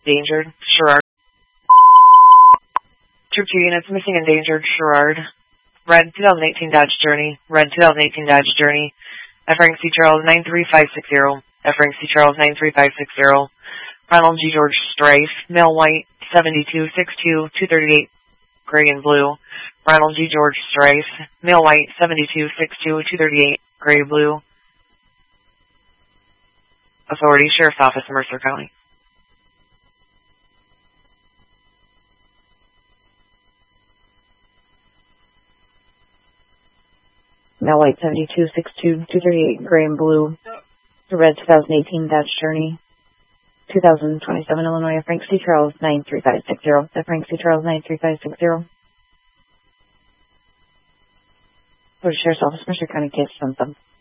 endangered, Sherrard. Troop 2 units missing endangered, Sherrard. Red 2018 Dodge Journey, Red 2018 Dodge Journey, F. Frank C. Charles 93560, F. Frank C. Charles 93560, Ronald G. George Strife, male white, 7262, 238, gray and blue. Ronald G. George Strife, male white, 7262, 238, gray and blue. Authority, Sheriff's Office, Mercer County. Male white 7262, 238, gray and blue. Red 2018 Dodge Journey. 2027 Illinois, Frank C. Charles 93560. Frank C. Charles 93560. Sheriff's Office, Mercer County, case something.